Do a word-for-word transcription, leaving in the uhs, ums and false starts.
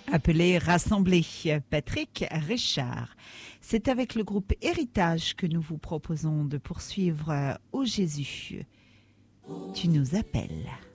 Appelé Rassembler, Patrick Richard. C'est avec le groupe Héritage que nous vous proposons de poursuivre Ô Jésus, tu nous appelles.